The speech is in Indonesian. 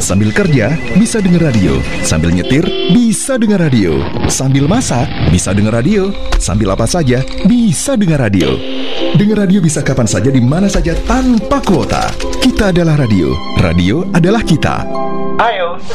Sambil kerja, bisa denger radio. Sambil nyetir, bisa denger radio. Sambil masak, bisa denger radio. Sambil apa saja, bisa denger radio. Dengar radio bisa kapan saja, di mana saja, tanpa kuota. Kita adalah radio. Radio adalah kita. Ayo